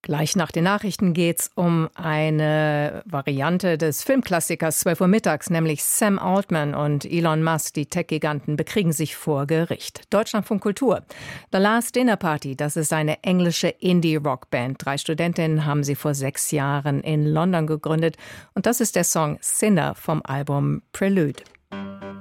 Gleich nach den Nachrichten geht's um eine Variante des Filmklassikers 12 Uhr mittags, nämlich Sam Altman und Elon Musk, die Tech-Giganten, bekriegen sich vor Gericht. Deutschlandfunk Kultur. The Last Dinner Party, das ist eine englische Indie-Rock-Band. 3 Studentinnen haben sie vor 6 Jahren in London gegründet. Und das ist der Song Sinner vom Album Prelude.